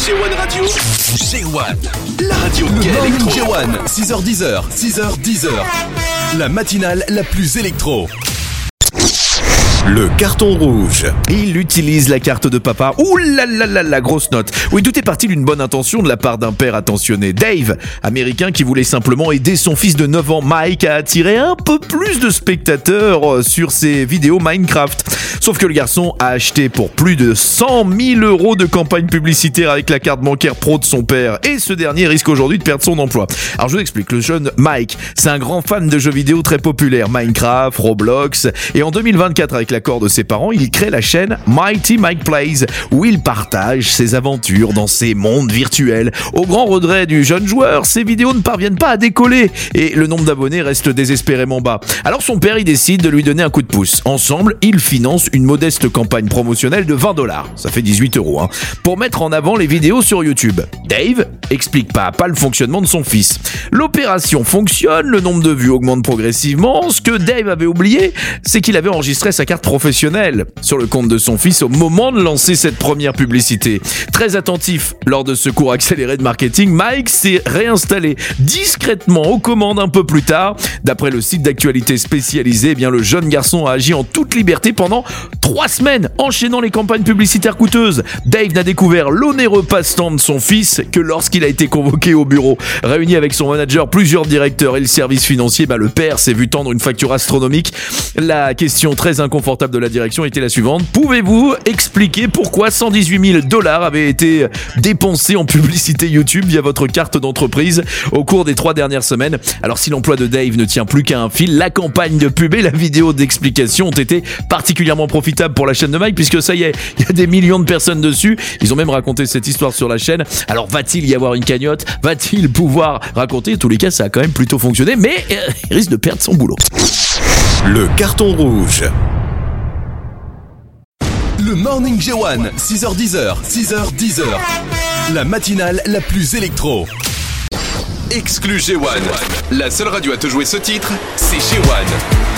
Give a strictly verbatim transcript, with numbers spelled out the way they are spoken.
G un Radio, G un, la radio Le gay Morning électro. G un, six heures dix, six heures dix. La matinale la plus électro. Le carton rouge. Il utilise la carte de papa. Ouh là là là la grosse note. Oui, tout est parti d'une bonne intention de la part d'un père attentionné. Dave, américain qui voulait simplement aider son fils de neuf ans Mike à attirer un peu plus de spectateurs sur ses vidéos Minecraft. Sauf que le garçon a acheté pour plus de cent mille euros de campagne publicitaire avec la carte bancaire pro de son père. Et ce dernier risque aujourd'hui de perdre son emploi. Alors je vous explique, le jeune Mike, c'est un grand fan de jeux vidéo très populaires. Minecraft, Roblox. Et en deux mille vingt-quatre, avec l'accord de ses parents, il crée la chaîne Mighty Mike Plays, où il partage ses aventures dans ces mondes virtuels. Au grand regret du jeune joueur, ses vidéos ne parviennent pas à décoller et le nombre d'abonnés reste désespérément bas. Alors son père, il décide de lui donner un coup de pouce. Ensemble, ils financent une modeste campagne promotionnelle de vingt dollars, ça fait dix-huit euros, hein, pour mettre en avant les vidéos sur YouTube. Dave explique pas à pas le fonctionnement de son fils. L'opération fonctionne, le nombre de vues augmente progressivement. Ce que Dave avait oublié, c'est qu'il avait enregistré sa carte professionnelle sur le compte de son fils au moment de lancer cette première publicité. Très attentif lors de ce cours accéléré de marketing, Mike s'est réinstallé discrètement aux commandes un peu plus tard. D'après le site d'actualité spécialisé, eh bien le jeune garçon a agi en toute liberté pendant trois semaines, enchaînant les campagnes publicitaires coûteuses. Dave n'a découvert l'onéreux passe-temps de son fils que lorsqu'il a été convoqué au bureau. Réuni avec son manager, plusieurs directeurs et le service financier, bah le père s'est vu tendre une facture astronomique. La question très inconfortable de la direction était la suivante: pouvez-vous expliquer pourquoi cent dix-huit mille dollars avaient été dépensés en publicité YouTube via votre carte d'entreprise au cours des trois dernières semaines? Alors si l'emploi de Dave ne tient plus qu'à un fil, la campagne de pub et la vidéo d'explication ont été particulièrement profitables pour la chaîne de Mike, puisque ça y est, il y a des millions de personnes dessus. Ils ont même raconté cette histoire sur la chaîne. Alors va-t-il y avoir une cagnotte? Va-t-il pouvoir raconter? En tous les cas, ça a quand même plutôt fonctionné, mais euh, il risque de perdre son boulot. Le carton rouge. Le Morning G un, six heures dix, six heures dix. La matinale la plus électro. Exclu G un. La seule radio à te jouer ce titre, c'est G un.